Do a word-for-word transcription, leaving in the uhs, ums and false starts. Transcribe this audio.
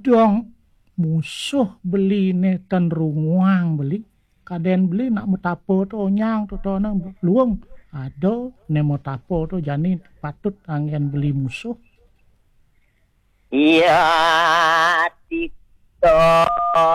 dong musuh beli ne tan ruang beli kaden beli nak metapo tu nyang tu tu nang luang ado ne metapo tu jani patut angen beli musuh. Iya, TikTok.